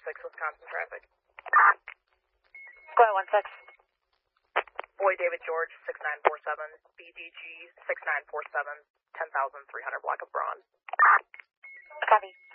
Wisconsin traffic. Go ahead, 16. Boy David George, 6947, BDG 6947, 10,300 block of Braun. Copy.